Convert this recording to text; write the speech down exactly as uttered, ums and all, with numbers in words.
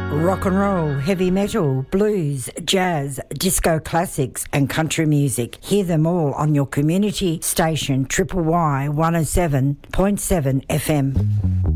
Rock and roll, heavy metal, blues, jazz, disco classics and country music. Hear them all on your community station Triple Y one oh seven point seven F M.